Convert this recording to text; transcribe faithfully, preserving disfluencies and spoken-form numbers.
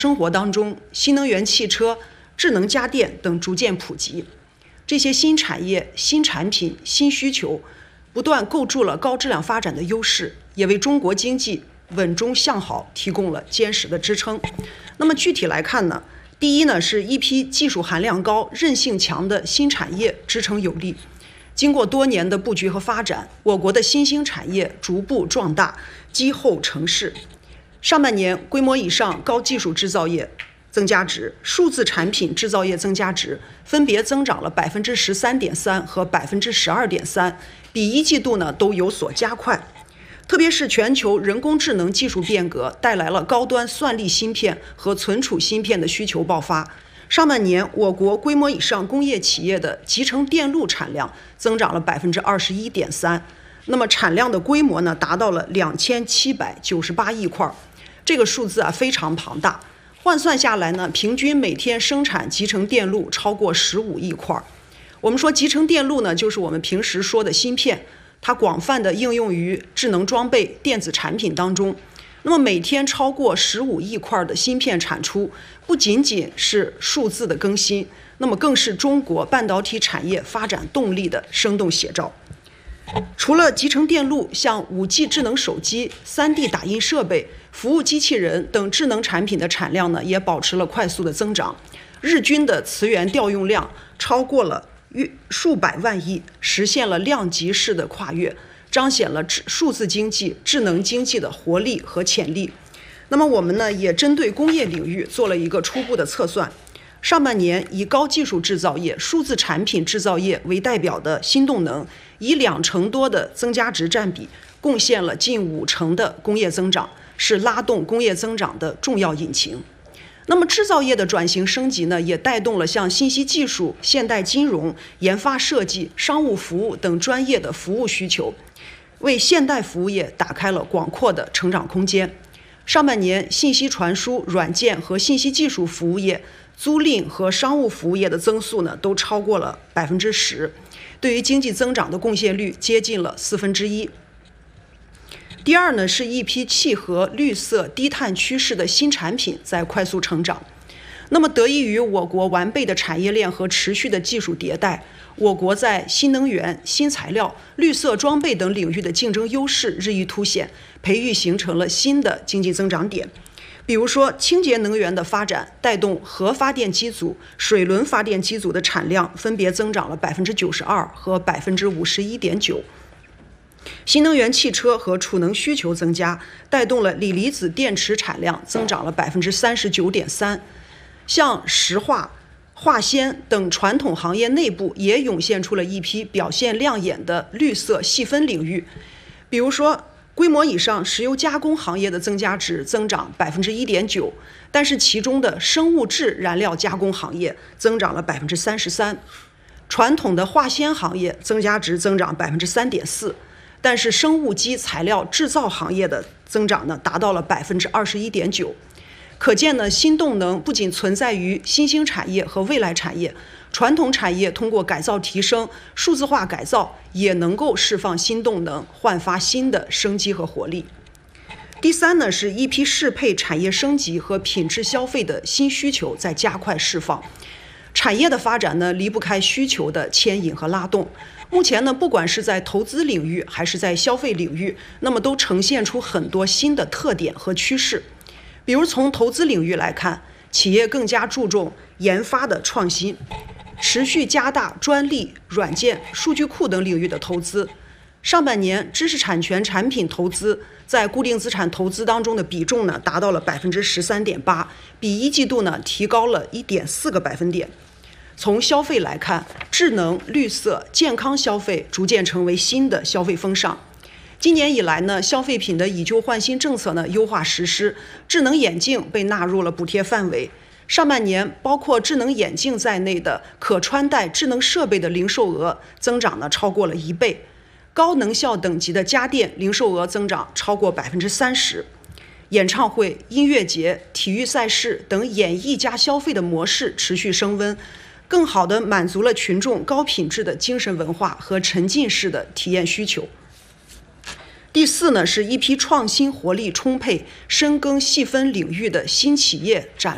生活当中，新能源汽车、智能家电等逐渐普及，这些新产业、新产品、新需求，不断构筑了高质量发展的优势，也为中国经济稳中向好提供了坚实的支撑。那么具体来看呢，第一呢是一批技术含量高、韧性强的新产业支撑有力。经过多年的布局和发展，我国的新兴产业逐步壮大，积厚成势。上半年，规模以上高技术制造业增加值、数字产品制造业增加值分别增长了百分之十三点三和百分之十二点三，比一季度呢都有所加快。特别是全球人工智能技术变革带来了高端算力芯片和存储芯片的需求爆发。上半年，我国规模以上工业企业的集成电路产量增长了百分之二十一点三，那么产量的规模呢达到了两千七百九十八亿块。这个数字啊非常庞大，换算下来呢，平均每天生产集成电路超过十五亿块。我们说集成电路呢，就是我们平时说的芯片，它广泛的应用于智能装备、电子产品当中。那么每天超过十五亿块的芯片产出，不仅仅是数字的更新，那么更是中国半导体产业发展动力的生动写照。除了集成电路，像 五 G 智能手机、三 D 打印设备、服务机器人等智能产品的产量呢，也保持了快速的增长。日均的磁源调用量超过了数百万亿，实现了量级式的跨越，彰显了数字经济、智能经济的活力和潜力。那么我们呢，也针对工业领域做了一个初步的测算。上半年以高技术制造业、数字产品制造业为代表的新动能，以两成多的增加值占比，贡献了近五成的工业增长，是拉动工业增长的重要引擎。那么制造业的转型升级呢，也带动了像信息技术、现代金融、研发设计、商务服务等专业的服务需求，为现代服务业打开了广阔的成长空间。上半年，信息传输、软件和信息技术服务业、租赁和商务服务业的增速呢，都超过了百分之十，对于经济增长的贡献率接近了四分之一。第二呢，是一批契合绿色低碳趋势的新产品在快速成长。那么得益于我国完备的产业链和持续的技术迭代，我国在新能源、新材料、绿色装备等领域的竞争优势日益凸显，培育形成了新的经济增长点。比如说，清洁能源的发展带动核发电机组、水轮发电机组的产量分别增长了百分之九十二和百分之五十一点九。新能源汽车和储能需求增加，带动了锂离子电池产量增长了百分之三十九点三。像石化、化纤等传统行业内部也涌现出了一批表现亮眼的绿色细分领域，比如说，规模以上石油加工行业的增加值增长百分之一点九，但是其中的生物质燃料加工行业增长了百分之三十三，传统的化纤行业增加值增长百分之三点四，但是生物基材料制造行业的增长呢达到了百分之二十一点九。可见呢，新动能不仅存在于新兴产业和未来产业，传统产业通过改造提升、数字化改造，也能够释放新动能，焕发新的生机和活力。第三呢，是一批适配产业升级和品质消费的新需求在加快释放。产业的发展呢，离不开需求的牵引和拉动。目前呢，不管是在投资领域还是在消费领域，那么都呈现出很多新的特点和趋势。比如从投资领域来看，企业更加注重研发的创新，持续加大专利、软件、数据库等领域的投资。上半年，知识产权产品投资在固定资产投资当中的比重呢，达到了百分之十三点八，比一季度呢提高了一点四个百分点。从消费来看，智能、绿色、健康消费逐渐成为新的消费风尚。今年以来呢，消费品的以旧换新政策呢优化实施，智能眼镜被纳入了补贴范围。上半年，包括智能眼镜在内的可穿戴智能设备的零售额增长呢超过了一倍，高能效等级的家电零售额增长超过百分之三十。演唱会、音乐节、体育赛事等演艺加消费的模式持续升温，更好地满足了群众高品质的精神文化和沉浸式的体验需求。第四呢，是一批创新活力充沛、深耕细分领域的新企业展